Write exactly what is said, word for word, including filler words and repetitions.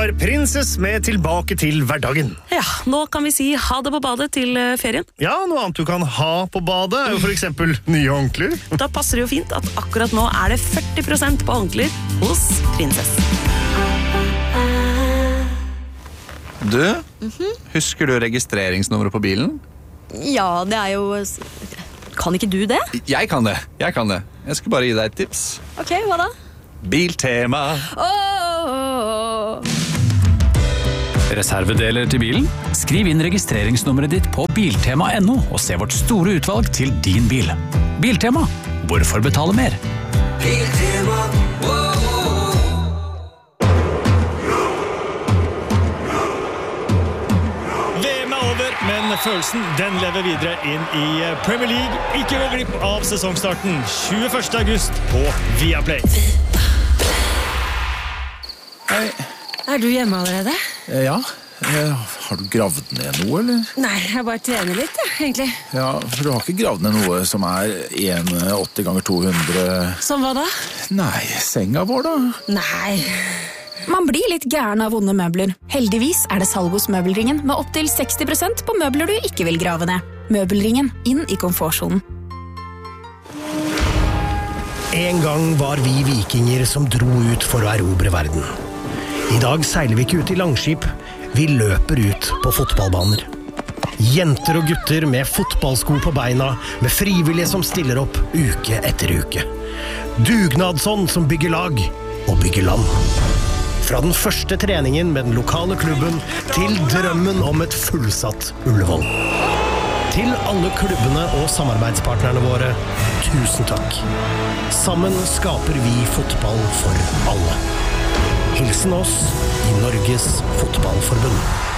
var Princess med Tilbake til hverdagen. Ja, nå kan vi si ha det på badet til ferien. Ja, noe annet du kan ha på badet er jo for eksempel nye håndklær. Da passer det jo fint at akkurat nå er det førti prosent på håndklær hos Princess. Du, mm-hmm. Husker du registreringsnummeret på bilen? Ja, det er jo... Kan ikke du det? Jeg kan det, jeg kan det. Jeg skal bare gi deg et tips. Ok, hva da? Biltema. Oh! Reservedeler til bilen? Skriv inn registreringsnummeret ditt på biltema punktum no og se vårt store utvalg til din bil. Biltema. Hvorfor betale mer? Biltema. Men følelsen, den lever videre inn i Premier League. Ikke gå glipp av sesongstarten tjueførste august på Viaplay. Hei. Er du hjemme allerede? Ja. Har du gravd ned noe, eller? Nei, jeg bare trener litt, ja, egentlig. Ja, for du har ikke gravd ned noe som er en komma åtte ganger to hundre... Som hva da? Nei, senga vår da. Nei... Man blir litt gæren av vonde møbler. Heldigvis er det salg hos Møbelringen med opp til seksti prosent på møbler du ikke vil grave ned. Møbelringen, inn i komfortzonen. En gang var vi vikinger som dro ut for å erobre verden. I dag seiler vi ikke ut i langskip, vi løper ut på fotballbaner. Jenter og gutter med fotballsko på beina, med frivillige som stiller opp uke etter uke. Dugnadsånd som bygger lag og bygger land. Fra den første treningen med den lokale klubben til drømmen om et fullsatt Ullevål. Til alle klubbene og samarbeidspartnerne våre, tusen takk. Sammen skaper vi fotball for alle. Hilsen oss i Norges Fotballforbund.